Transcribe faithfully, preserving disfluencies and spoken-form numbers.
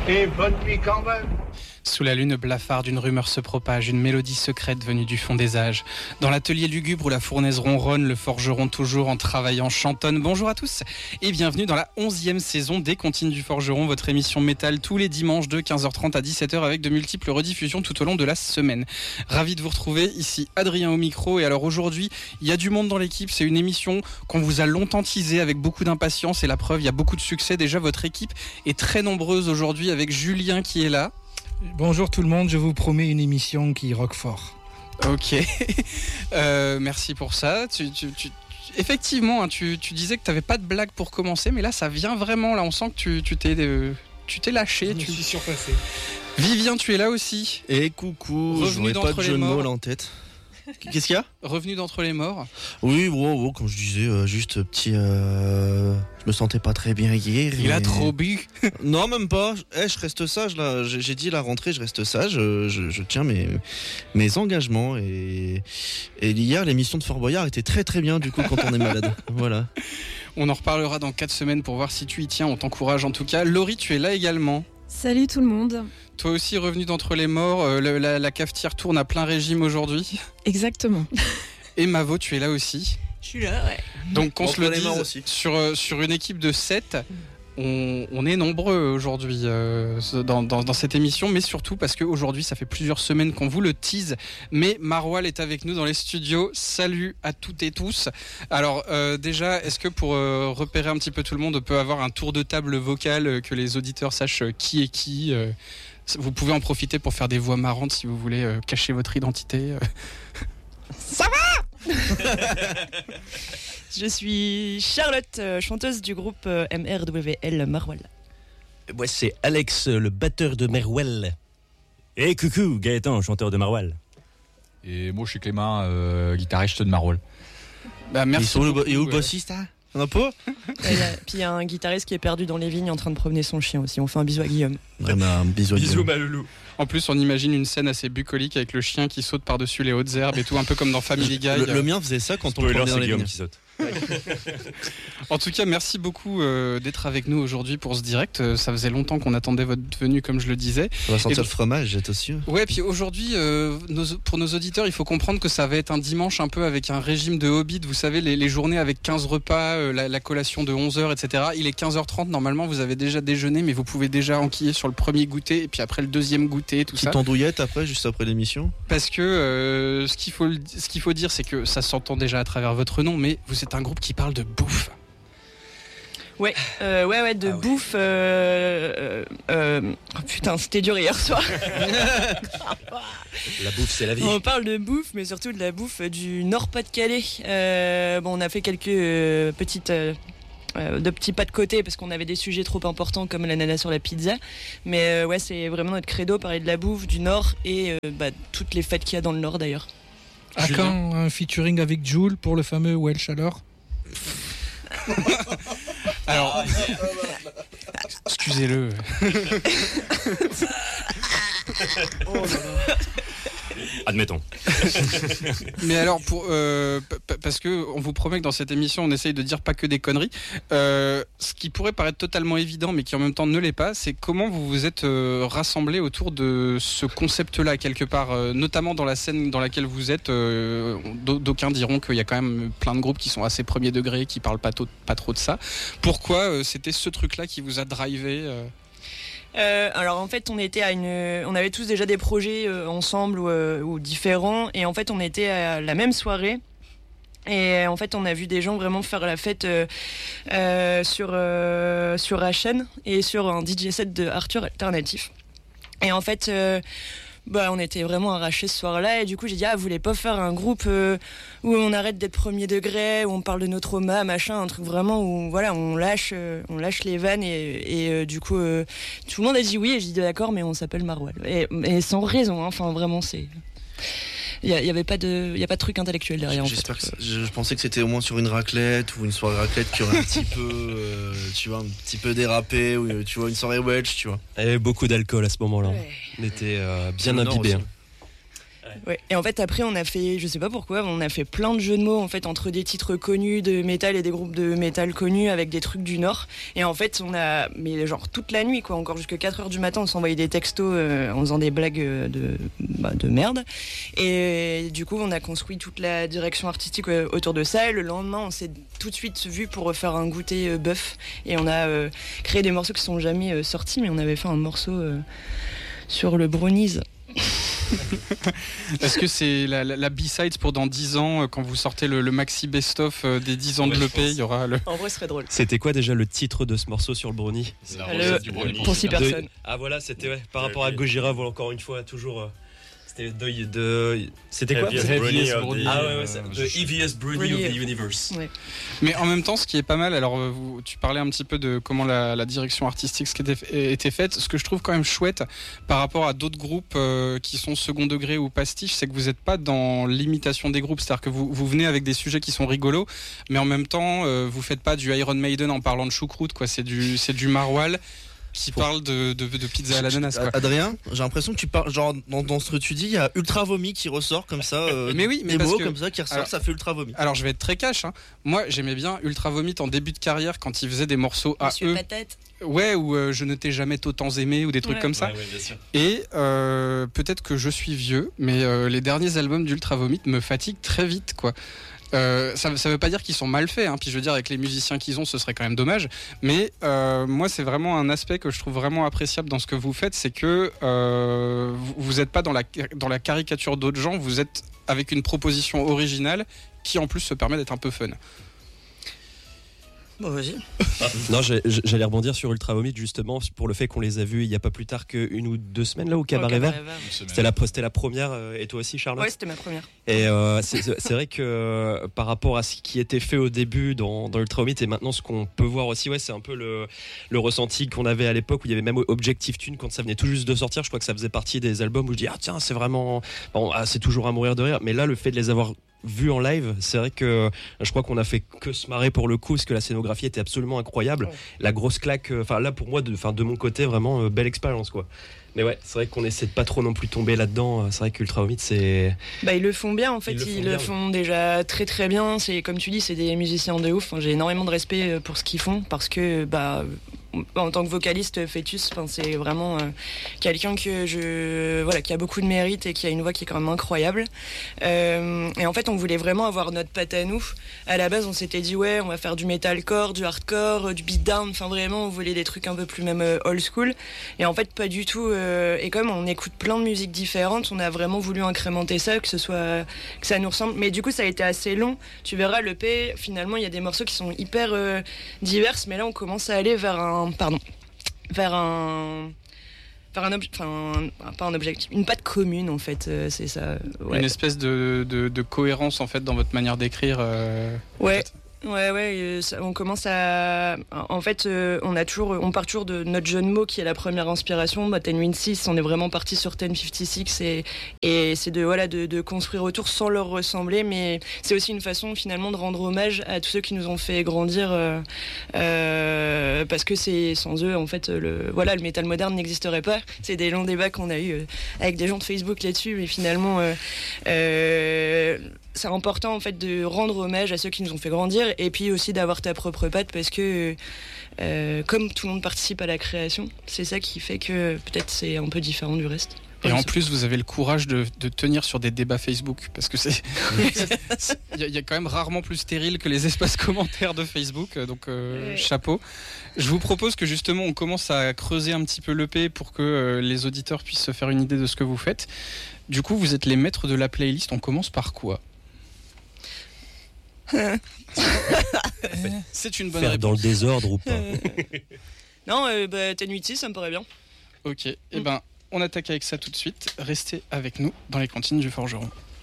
Et bonne nuit quand même. Sous la lune blafarde, une rumeur se propage, une mélodie secrète venue du fond des âges. Dans l'atelier lugubre où la fournaise ronronne, le forgeron toujours en travaillant chantonne. Bonjour à tous et bienvenue dans la onzième saison des Comptines du Forgeron, votre émission métal tous les dimanches de quinze heures trente à dix-sept heures avec de multiples rediffusions tout au long de la semaine. Ravi de vous retrouver, ici Adrien au micro. Et alors aujourd'hui, il y a du monde dans l'équipe, c'est une émission qu'on vous a longtemps teasée avec beaucoup d'impatience et la preuve, il y a beaucoup de succès. Déjà, votre équipe est très nombreuse aujourd'hui avec Julien qui est là. Bonjour tout le monde, je vous promets une émission qui rock fort. Ok, euh, merci pour ça. Tu, tu, tu, effectivement, hein, tu, tu disais que tu n'avais pas de blague pour commencer, mais là ça vient vraiment, là on sent que tu, tu, t'es, euh, tu t'es lâché. Je me tu... suis surpassé. Vivien, tu es là aussi. Et coucou, Revenu j'aurais pas de d'entre jeu les de mots morts. là en tête. Qu'est-ce qu'il y a ? Revenu d'entre les morts. Oui, bon, bon, comme je disais, euh, juste petit. Euh, je me sentais pas très bien hier. Il et... a trop bu. Non, même pas. Eh, je reste sage là. J'ai, j'ai dit la rentrée, je reste sage. Je, je, je tiens mes, mes engagements. Et, et hier, l'émission de Fort Boyard était très très bien du coup quand on est malade. Voilà. On en reparlera dans quatre semaines pour voir si tu y tiens. On t'encourage en tout cas. Laurie, tu es là également. Salut tout le monde. Toi aussi revenu d'entre les morts. Euh, le, la, la cafetière tourne à plein régime aujourd'hui. Exactement. Et Mavo, tu es là aussi. Je suis là, ouais. Donc qu'on se le Entre les morts dise, aussi. sur, euh, sur une équipe de sept, on, on est nombreux aujourd'hui euh, dans, dans, dans cette émission, mais surtout parce qu'aujourd'hui, ça fait plusieurs semaines qu'on vous le tease, mais Marwal est avec nous dans les studios. Salut à toutes et tous. Alors euh, déjà, est-ce que pour euh, repérer un petit peu tout le monde, on peut avoir un tour de table vocal, euh, que les auditeurs sachent euh, qui est qui euh, Vous pouvez en profiter pour faire des voix marrantes si vous voulez euh, cacher votre identité. euh. Ça va. Je suis Charlotte, euh, chanteuse du groupe euh, M R W L Marwal. Moi, c'est Alex, le batteur de Merwell. Et coucou, Gaëtan, chanteur de Marwal. Et moi je suis Clément, euh, guitariste de Marwal. Bah, merci. Ils sont où le, beaucoup, et où le euh, bassiste hein On a pas Et, euh, puis il y a un guitariste qui est perdu dans les vignes en train de promener son chien aussi. On fait un bisou à Guillaume. Ouais, bah, un bisou. à Guillaume. ma loulou. En plus, on imagine une scène assez bucolique avec le chien qui saute par-dessus les hautes herbes et tout, un peu comme dans Family Guy. Le, le mien faisait ça quand on le Spoiler, promenait dans c'est les Guillaume vignes. qui saute. En tout cas, merci beaucoup euh, d'être avec nous aujourd'hui pour ce direct. Euh, ça faisait longtemps qu'on attendait votre venue, comme je le disais. On va sentir Et- le fromage, attention. Ouais, puis aujourd'hui, euh, nos- pour nos auditeurs, il faut comprendre que ça va être un dimanche un peu avec un régime de Hobbit. Vous savez, les, les journées avec quinze repas, euh, la, la collation de onze heures, et cetera. Il est quinze heures trente, normalement, vous avez déjà déjeuné, mais vous pouvez déjà enquiller sur le premier goûter, et puis après le deuxième goûter, tout ça. Petite andouillette après, juste après l'émission. Parce que euh, ce qu'il faut, le- ce qu'il faut dire, c'est que ça s'entend déjà à travers votre nom, mais vous êtes un groupe qui parle de bouffe. Ouais, euh, ouais, ouais, de Ah ouais. bouffe. Euh, euh, euh, oh putain, c'était dur hier soir. La bouffe, c'est la vie. On parle de bouffe, mais surtout de la bouffe du Nord-Pas-de-Calais. Euh, bon, on a fait quelques euh, petites. Euh, euh, de petits pas de côté parce qu'on avait des sujets trop importants comme l'ananas sur la pizza, mais euh, ouais, c'est vraiment notre credo, parler de la bouffe du Nord et euh, bah, toutes les fêtes qu'il y a dans le Nord d'ailleurs. À Julien. quand un featuring avec Jules pour le fameux Welsh alors? Alors, excusez-le. Admettons. Mais alors, pour, euh, p- p- parce que on vous promet que dans cette émission, on essaye de dire pas que des conneries. Euh, ce qui pourrait paraître totalement évident, mais qui en même temps ne l'est pas, c'est comment vous vous êtes euh, rassemblés autour de ce concept-là quelque part, euh, notamment dans la scène dans laquelle vous êtes. Euh, d'au- d'aucuns diront qu'il y a quand même plein de groupes qui sont assez premier degré, qui parlent pas, tôt- pas trop de ça. Pourquoi euh, c'était ce truc-là qui vous a drivé euh Euh, alors en fait on était à une, on avait tous déjà des projets euh, ensemble ou, euh, ou différents et en fait on était à la même soirée et en fait on a vu des gens vraiment faire la fête euh, euh, sur euh, sur H N et sur un D J set de Arthur Alternatif et en fait euh, bah, on était vraiment arrachés ce soir-là et du coup j'ai dit ah vous voulez pas faire un groupe euh, où on arrête d'être premier degré, où on parle de nos traumas, machin, un truc vraiment où voilà on lâche euh, on lâche les vannes et, et euh, du coup euh, tout le monde a dit oui et j'ai dit d'accord mais on s'appelle Marwal et, et sans raison hein, enfin vraiment c'est il y, y avait pas de il y a pas de truc intellectuel derrière en fait. J'espère que ça- je, je pensais que c'était au moins sur une raclette ou une soirée raclette qui aurait un petit peu, euh, tu vois, un petit peu dérapé ou tu vois une soirée wedge, tu vois. Il y avait beaucoup d'alcool à ce moment-là. Ouais. On était euh, C'est bien le Nord imbibés. aussi. hein. Ouais. Et en fait, après, on a fait, je sais pas pourquoi, on a fait plein de jeux de mots en fait entre des titres connus de métal et des groupes de métal connus avec des trucs du Nord. Et en fait, on a, mais genre toute la nuit, quoi, encore jusqu'à quatre heures du matin, on s'envoyait des textos euh, en faisant des blagues de, bah, de merde. Et du coup, on a construit toute la direction artistique euh, autour de ça. Et le lendemain, on s'est tout de suite vu pour faire un goûter euh, bœuf. Et on a euh, créé des morceaux qui sont jamais euh, sortis, mais on avait fait un morceau euh, sur le brownies. Est-ce que c'est la, la, la B-Sides pour dans dix ans, euh, quand vous sortez le, le maxi best-of euh, des dix ans ouais, de l'E P, il y aura le... En vrai, ce serait drôle. C'était quoi déjà le titre de ce morceau sur le brownie? Le... du brownie. Pour six personnes. De... Ah voilà, c'était ouais, par rapport à Gojira, voilà, encore une fois, toujours... Euh... C'était de, de... C'était quoi? Heaviest brownie of the... Ah ouais, ouais, c'est the heaviest brownie of the universe. Ouais. Mais en même temps, ce qui est pas mal, alors vous, tu parlais un petit peu de comment la, la direction artistique ce qui était, était faite. Ce que je trouve quand même chouette par rapport à d'autres groupes euh, qui sont second degré ou pastiche, c'est que vous n'êtes pas dans l'imitation des groupes. C'est-à-dire que vous, vous venez avec des sujets qui sont rigolos, mais en même temps, euh, vous faites pas du Iron Maiden en parlant de choucroute, quoi. C'est du, c'est du Marwal qui Pour... parle de, de, de pizza à l'ananas, quoi. Adrien, j'ai l'impression que tu parles, genre dans, dans ce que tu dis, il y a Ultra Vomi qui ressort comme ça, euh, mais oui, mais des mots que, comme ça qui ressortent, alors, ça fait Ultra Vomi. Alors je vais être très cash, hein. Moi j'aimais bien Ultra Vomit en début de carrière quand il faisait des morceaux à Monsieur eux. Patate. Ouais, ou euh, je ne t'ai jamais autant aimé ou des trucs ouais. comme ça. Ouais, ouais, bien sûr. Et euh, peut-être que je suis vieux, mais euh, les derniers albums d'Ultra Vomit me fatiguent très vite, quoi. Euh, ça, ça veut pas dire qu'ils sont mal faits, hein. Puis je veux dire, avec les musiciens qu'ils ont, ce serait quand même dommage. Mais euh, moi, c'est vraiment un aspect que je trouve vraiment appréciable dans ce que vous faites, c'est que euh, vous n'êtes pas dans la, dans la caricature d'autres gens, vous êtes avec une proposition originale qui en plus se permet d'être un peu fun. Bon, vas-y. Ah, non, j'allais rebondir sur Ultra Vomit justement pour le fait qu'on les a vus il n'y a pas plus tard qu'une ou deux semaines là au Cabaret Vert. C'était la, c'était la première, et toi aussi Charlotte? Ouais, c'était ma première. Et euh, c'est vrai que euh, par rapport à ce qui était fait au début dans, dans Ultra Vomit et maintenant ce qu'on peut voir aussi, ouais, c'est un peu le, le ressenti qu'on avait à l'époque où il y avait même Objective Tune quand ça venait tout juste de sortir. Je crois que ça faisait partie des albums où je dis ah tiens c'est vraiment bon, ah, c'est toujours à mourir de rire. Mais là le fait de les avoir vu en live, c'est vrai que je crois qu'on a fait que se marrer pour le coup, parce que la scénographie était absolument incroyable. Ouais. La grosse claque, enfin là pour moi, de, de mon côté, vraiment euh, belle expérience quoi. Mais ouais, c'est vrai qu'on essaie de pas trop non plus tomber là-dedans. C'est vrai qu'Ultra Vomit, c'est... Bah, ils le font bien, en fait. Ils le font, ils le font déjà très très bien. C'est, comme tu dis, c'est des musiciens de ouf. Enfin, j'ai énormément de respect pour ce qu'ils font parce que, bah, en tant que vocaliste, Fœtus, enfin, c'est vraiment euh, quelqu'un que je, voilà, qui a beaucoup de mérite et qui a une voix qui est quand même incroyable. Euh, et en fait, on voulait vraiment avoir notre patte à nous. À la base, on s'était dit, ouais, on va faire du metalcore, du hardcore, du beatdown. Enfin, vraiment, on voulait des trucs un peu plus même euh, old school. Et en fait, pas du tout. Euh, et comme on écoute plein de musiques différentes, on a vraiment voulu incrémenter ça, que ce soit, que ça nous ressemble. Mais du coup, ça a été assez long. Tu verras, l'E P, finalement, il y a des morceaux qui sont hyper euh, divers, mais là, on commence à aller vers un, pardon, vers un, vers un objet, enfin, pas un objectif, une patte commune, en fait, euh, c'est ça. Ouais. Une espèce de, de, de cohérence, en fait, dans votre manière d'écrire. Euh, ouais. En fait. Ouais, ouais, ça, on commence à. En fait, euh, on a toujours, on part toujours de notre jeu de mots qui est la première inspiration. Bah, Ten Win Six, on est vraiment parti sur Ten cinquante-six et et c'est de voilà de, de construire autour sans leur ressembler, mais c'est aussi une façon finalement de rendre hommage à tous ceux qui nous ont fait grandir, euh, euh, parce que c'est sans eux en fait le voilà le métal moderne n'existerait pas. C'est des longs débats qu'on a eu euh, avec des gens de Facebook là-dessus, mais finalement. Euh, euh, c'est important en fait de rendre hommage à ceux qui nous ont fait grandir et puis aussi d'avoir ta propre patte parce que euh, comme tout le monde participe à la création, c'est ça qui fait que peut-être c'est un peu différent du reste. Et en plus, vous avez le courage de, de tenir sur des débats Facebook, parce que c'est, il y, y a quand même rarement plus stérile que les espaces commentaires de Facebook, donc euh, ouais. Chapeau. Je vous propose que justement, on commence à creuser un petit peu l'E P pour que euh, les auditeurs puissent se faire une idée de ce que vous faites. Du coup, vous êtes les maîtres de la playlist. On commence par quoi? C'est une bonne Faire réponse. dans le désordre ou pas? Non, euh, bah, Ten Win Six, ça me paraît bien. Ok, et eh ben, on attaque avec ça tout de suite. Restez avec nous dans les cantines du Forgeron.